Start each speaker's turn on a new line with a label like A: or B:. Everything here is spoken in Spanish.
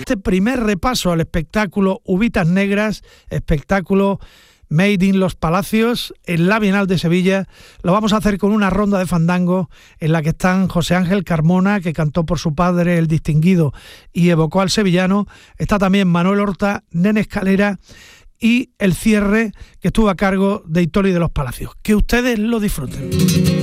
A: este primer repaso al espectáculo Uvitas Negras, espectáculo Made in Los Palacios, en la Bienal de Sevilla. Lo vamos a hacer con una ronda de fandango en la que están José Ángel Carmona, que cantó por su padre, el distinguido, y evocó al sevillano. Está también Manuel Horta, Nene Escalera y el cierre, que estuvo a cargo de Hitoli de los Palacios. Que ustedes lo disfruten.